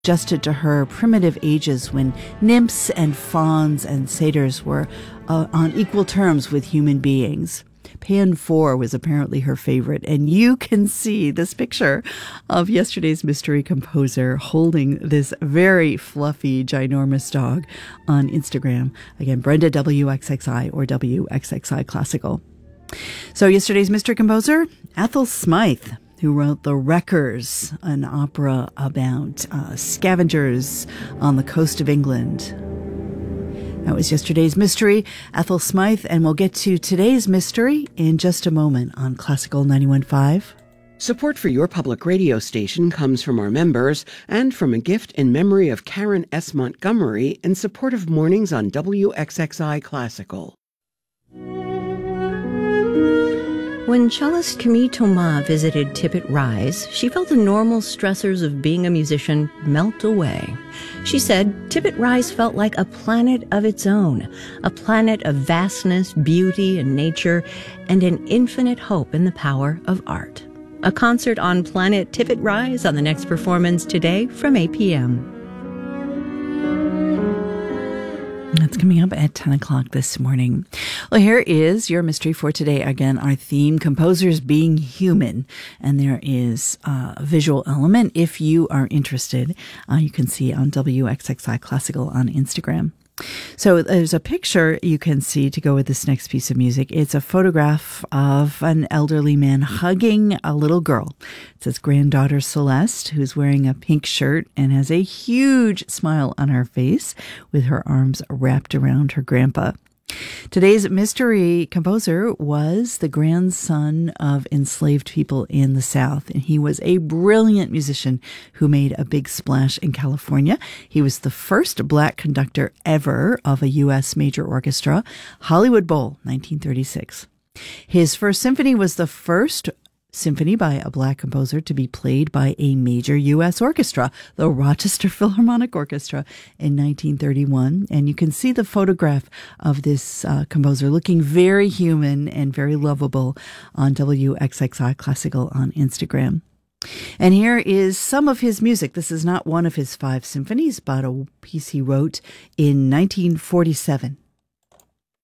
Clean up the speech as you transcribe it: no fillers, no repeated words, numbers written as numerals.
adjusted to her primitive ages when nymphs and fauns and satyrs were on equal terms with human beings. Pan 4 was apparently her favorite, and you can see this picture of yesterday's mystery composer holding this very fluffy, ginormous dog on Instagram. Again, Brenda WXXI or WXXI Classical. So yesterday's mystery composer, Ethel Smythe, who wrote The Wreckers, an opera about scavengers on the coast of England. That was yesterday's mystery, Ethel Smythe, and we'll get to today's mystery in just a moment on Classical 91.5. Support for your public radio station comes from our members and from a gift in memory of Karen S. Montgomery in support of mornings on WXXI Classical. When cellist Camille Thomas visited Tippett Rise, she felt the normal stressors of being a musician melt away. She said Tippett Rise felt like a planet of its own, a planet of vastness, beauty, and nature, and an infinite hope in the power of art. A concert on Planet Tippett Rise on the next performance today from 8 p.m. That's coming up at 10 o'clock this morning. Well, here is your mystery for today. Again, our theme, composers being human. And there is a visual element. If you are interested, you can see on WXXI Classical on Instagram. So there's a picture you can see to go with this next piece of music. It's a photograph of an elderly man hugging a little girl. It's his granddaughter Celeste, who's wearing a pink shirt and has a huge smile on her face with her arms wrapped around her grandpa. Today's mystery composer was the grandson of enslaved people in the South, and he was a brilliant musician who made a big splash in California. He was the first black conductor ever of a U.S. major orchestra, Hollywood Bowl, 1936. His first symphony was the first symphony by a black composer to be played by a major U.S. orchestra, the Rochester Philharmonic Orchestra, in 1931. And you can see the photograph of this composer looking very human and very lovable on WXXI Classical on Instagram. And here is some of his music. This is not one of his 5 symphonies, but a piece he wrote in 1947.